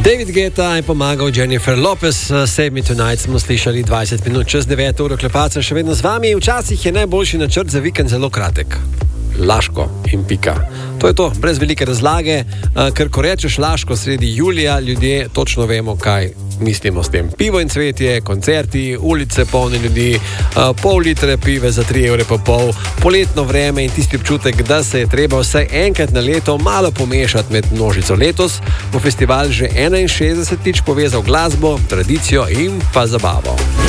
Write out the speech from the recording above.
David Guetta je pomagal Jennifer Lopez, Save Me Tonight smo slišali 20 minut čez 9 uro, Klepača še vedno z vami. Včasih je najboljši načrt za vikend zelo kratek. Laško in pika. To je to, brez velike razlage, ker ko rečeš Laško sredi julija, ljudje točno vemo, kaj mislimo s tem. Pivo in cvetje, koncerti, ulice polne ljudi, pol litre pive za 3,5 evra, poletno vreme in tisti občutek, da se je treba vsaj enkrat na leto malo pomešati med množico. Letos bo festival že 61. povezal glasbo, tradicijo in pa zabavo.